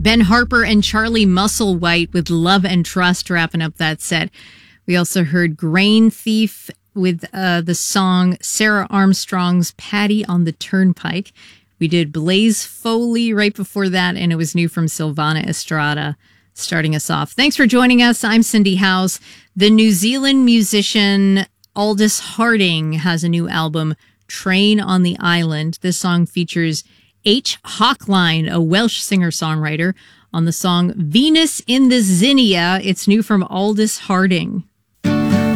Ben Harper and Charlie Musselwhite with Love and Trust wrapping up that set. We also heard Grain Thief with the song Sarah Armstrong's Patty on the Turnpike. We did Blaze Foley right before that, and it was new from Silvana Estrada starting us off. Thanks for joining us. I'm Cindy House. The New Zealand musician Aldous Harding has a new album, Train on the Island. This song features H. Hawkline, a Welsh singer-songwriter, on the song Venus in the Zinnia. It's new from Aldous Harding.